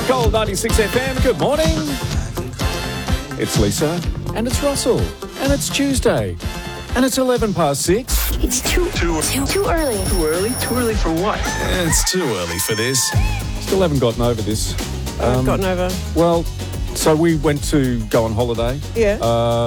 Gold 96 FM. Good morning. It's Lisa and it's Russell and it's Tuesday and it's 6:11. It's too early. Too early? Too early for what? It's too early for this. Still haven't gotten over this. Gotten over. Well, so we went to go on holiday. Yeah.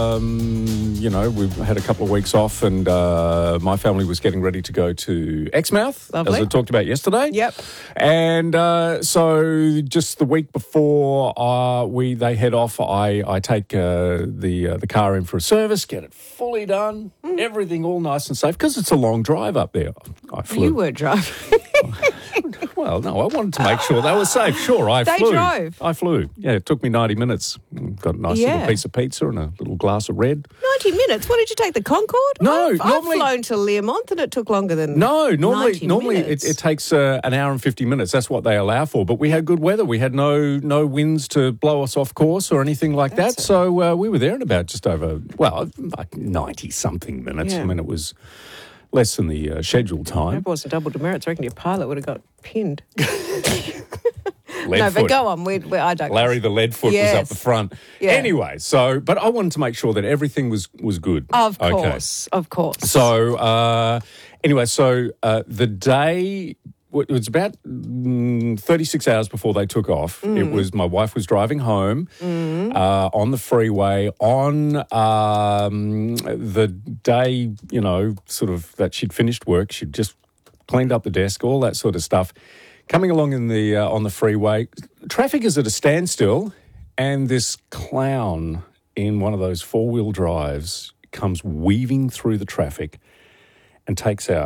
We had a couple of weeks off and my family was getting ready to go to Exmouth, Lovely. as I talked about yesterday. Yep. And so just the week before they head off, I take the car in for a service, get it fully done, everything all nice and safe, because it's a long drive up there. I flew. You were driving. Well, no, I wanted to make sure they were safe. Sure, I They flew. drove? I flew. Yeah, it took me 90 minutes. Got a nice little piece of pizza and a little glass of red. 90 minutes? What did you take, the Concorde? No, I've normally- flown to Learmonth and it took longer than No, 90 normally minutes. it takes an hour and 50 minutes. That's what they allow for. But we had good weather. We had no winds to blow us off course or anything like that. So we were there in about just over, like 90-something minutes. Yeah. I mean, it was less than the scheduled If time. it wasn't double demerits, I reckon your pilot would have got pinned. Lead No, foot. but go on. I don't. Larry the Leadfoot was up Yes. the front. Yeah. Anyway, but I wanted to make sure that everything was good. Of Okay. course. Of course. So, the day, it was about 36 hours before they took off. It was, my wife was driving home on the freeway on the day, sort of that she'd finished work. She'd just cleaned up the desk, all that sort of stuff. Coming along on the freeway, traffic is at a standstill, and this clown in one of those four-wheel drives comes weaving through the traffic and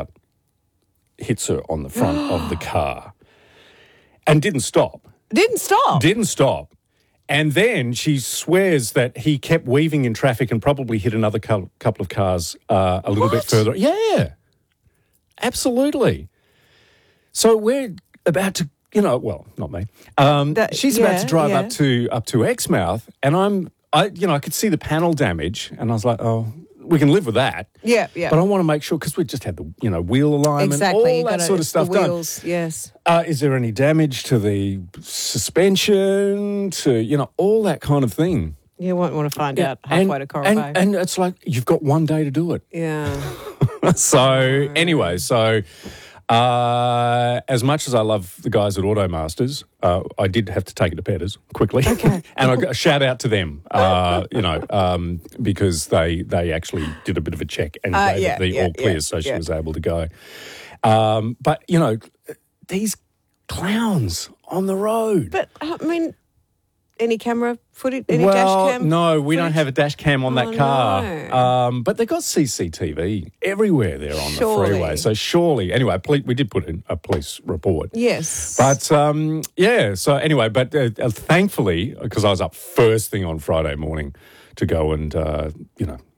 hits her on the front of the car, and didn't stop. Didn't stop. And then she swears that he kept weaving in traffic and probably hit another couple of cars a little bit further. Yeah, absolutely. So we're about to, not me. She's about to drive up to Exmouth, and I could see the panel damage, and I was like, oh, we can live with that. Yeah. But I want to make sure, because we just had the, wheel alignment, Exactly. all that sort of stuff the wheels, done. yes. Is there any damage to the suspension, to, all that kind of thing? You won't want to find out halfway to Coral Bay. And it's like, you've got one day to do it. Yeah. As much as I love the guys at Automasters, I did have to take it to Petters quickly. Okay. And I got a shout out to them, because they actually did a bit of a check and gave it the all clear, so she was able to go. But, these clowns on the road. But, any camera footage? Any dash cam? No, we footage? don't have a dash cam on that car. No. But they've got CCTV everywhere there on Surely. the freeway. So surely, anyway, we did put in a police report. Yes. But, so anyway, thankfully, because I was up first thing on Friday morning to go and,